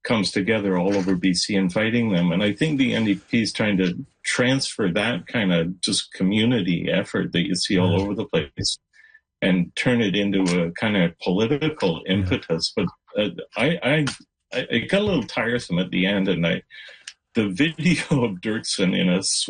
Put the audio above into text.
comes together all over BC and fighting them. And I think the NDP is trying to transfer that kind of just community effort that you see all over the place and turn it into a kind of political impetus. But it got a little tiresome at the end, and the video of Dirksen in a